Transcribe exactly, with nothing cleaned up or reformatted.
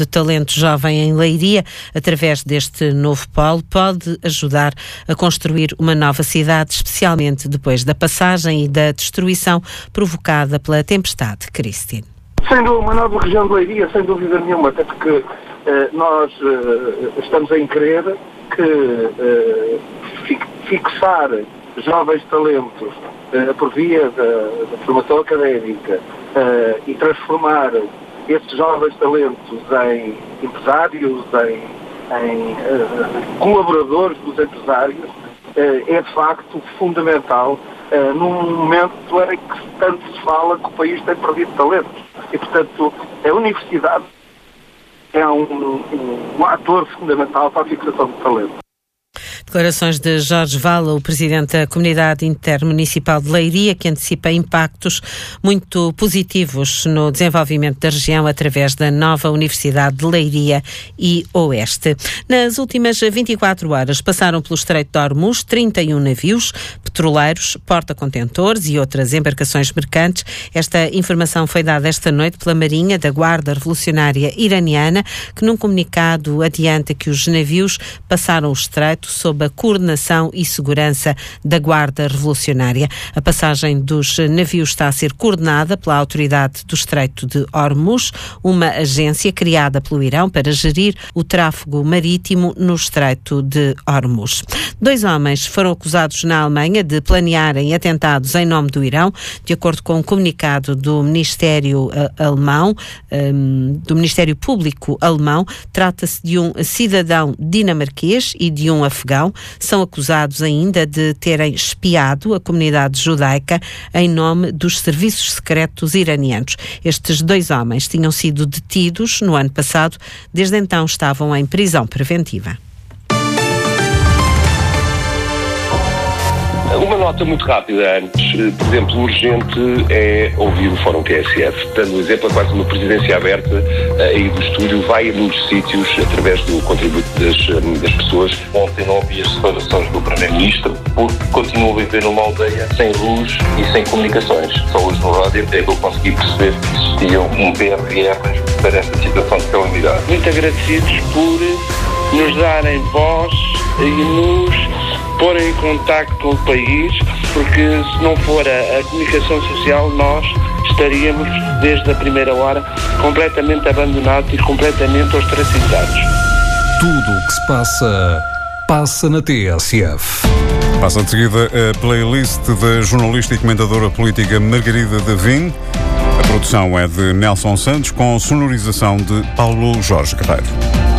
de talento jovem em Leiria, através deste novo polo, pode ajudar a construir uma nova cidade, especialmente depois da passagem e da destruição provocada pela tempestade Christine. Sendo uma nova região de Leiria, sem dúvida nenhuma, até porque eh, nós eh, estamos em crer que eh, fixar jovens talentos eh, por via da, da formação académica eh, e transformar esses jovens talentos em empresários, em, em uh, colaboradores dos empresários, uh, é de facto fundamental uh, num momento em que tanto se fala que o país tem perdido talentos. E, portanto, a universidade é um, um, um ator fundamental para a fixação de talento. Declarações de Jorge Vala, o presidente da Comunidade Intermunicipal de Leiria, que antecipa impactos muito positivos no desenvolvimento da região através da nova Universidade de Leiria e Oeste. Nas últimas vinte e quatro horas passaram pelo Estreito de Hormuz trinta e um navios, petroleiros, porta-contentores e outras embarcações mercantes. Esta informação foi dada esta noite pela Marinha da Guarda Revolucionária Iraniana, que num comunicado adianta que os navios passaram o estreito sob a coordenação e segurança da Guarda Revolucionária. A passagem dos navios está a ser coordenada pela Autoridade do Estreito de Hormuz, uma agência criada pelo Irão para gerir o tráfego marítimo no Estreito de Hormuz. Dois homens foram acusados na Alemanha de planearem atentados em nome do Irão, de acordo com um comunicado do Ministério uh, alemão, um, do Ministério Público alemão. Trata-se de um cidadão dinamarquês e de um afegão. São acusados ainda de terem espiado a comunidade judaica em nome dos serviços secretos iranianos. Estes dois homens tinham sido detidos no ano passado, desde então estavam em prisão preventiva. Uma nota muito rápida antes. Por exemplo, urgente é ouvir o Fórum Q S F. Dando um exemplo, a quase uma presidência aberta aí do estúdio vai a muitos sítios através do contributo das, das pessoas. Ontem não ouvi as declarações do Primeiro-Ministro porque continuo a viver numa aldeia sem luz e sem comunicações. Só hoje no rádio é que eu consegui perceber que existia um P R R para esta situação de calamidade. Muito agradecidos por nos darem voz e nos porem em contacto com o país, porque se não for a, a comunicação social, nós estaríamos, desde a primeira hora, completamente abandonados e completamente ostracizados. Tudo o que se passa, passa na T S F. Passa de seguida a playlist da jornalista e comentadora política Margarida Davim. A produção é de Nelson Santos, com sonorização de Paulo Jorge Guerreiro.